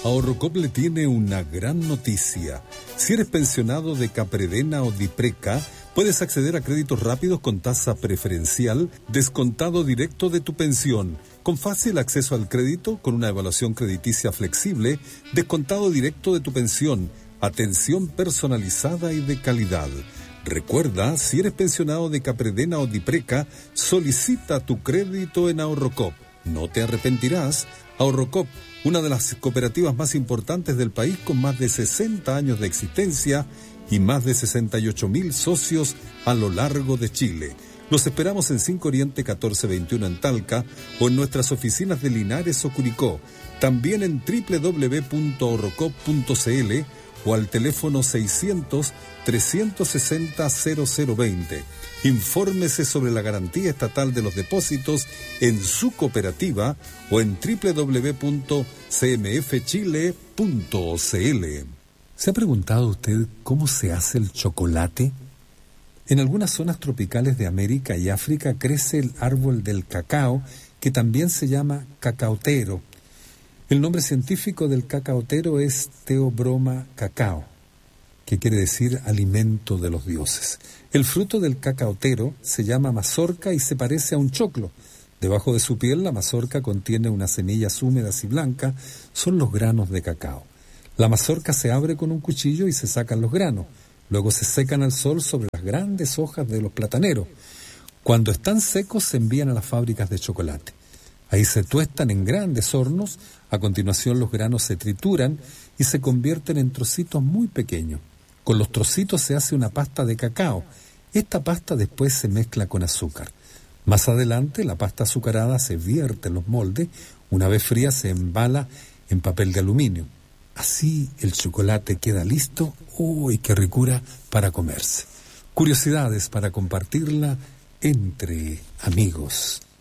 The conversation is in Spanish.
Ahorrocop le tiene una gran noticia. Si eres pensionado de Capredena o Dipreca, puedes acceder a créditos rápidos con tasa preferencial, descontado directo de tu pensión, con fácil acceso al crédito, con una evaluación crediticia flexible, descontado directo de tu pensión, atención personalizada y de calidad. Recuerda, si eres pensionado de Capredena o Dipreca, solicita tu crédito en Ahorrocop. No te arrepentirás. Ahorrocop, una de las cooperativas más importantes del país con más de 60 años de existencia y más de 68,000 socios a lo largo de Chile. Los esperamos en 5 Oriente 1421 en Talca o en nuestras oficinas de Linares o Curicó. También en www.ahorrocop.cl o al teléfono 600-360-0020. Infórmese sobre la garantía estatal de los depósitos en su cooperativa o en www.cmfchile.cl. ¿Se ha preguntado usted cómo se hace el chocolate? En algunas zonas tropicales de América y África crece el árbol del cacao, que también se llama cacaotero. El nombre científico del cacaotero es Theobroma cacao, que quiere decir alimento de los dioses. El fruto del cacaotero se llama mazorca y se parece a un choclo. Debajo de su piel, la mazorca contiene unas semillas húmedas y blancas, son los granos de cacao. La mazorca se abre con un cuchillo y se sacan los granos. Luego se secan al sol sobre las grandes hojas de los plataneros. Cuando están secos se envían a las fábricas de chocolate. Ahí se tuestan en grandes hornos, a continuación los granos se trituran y se convierten en trocitos muy pequeños. Con los trocitos se hace una pasta de cacao. Esta pasta después se mezcla con azúcar. Más adelante la pasta azucarada se vierte en los moldes, una vez fría se embala en papel de aluminio. Así el chocolate queda listo. ¡Uy, qué ricura para comerse! Curiosidades para compartirla entre amigos.